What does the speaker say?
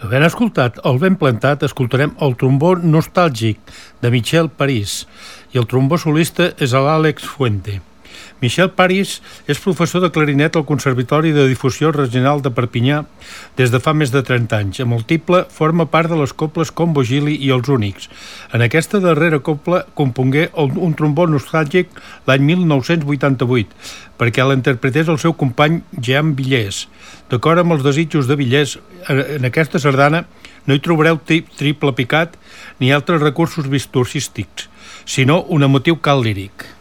Havent escoltat El vent plantat, escoltarem el trombó nostàlgic de Michel París i el trombó solista és l'Àlex Fuente. Michel París és professor de clarinet al Conservatori de Difusió Regional de Perpinyà des de fa més de 30 anys. Amb el tiple forma part de les coples Combo Gili i Els Únics. En aquesta darrera copla compongué un trombó nostàlgic l'any 1988 perquè l'interpretés el seu company Jean Villers. D'acord amb els desitjos de Villers, en aquesta sardana no hi trobareu triple picat ni altres recursos virtuosístics, sinó un emotiu cant líric.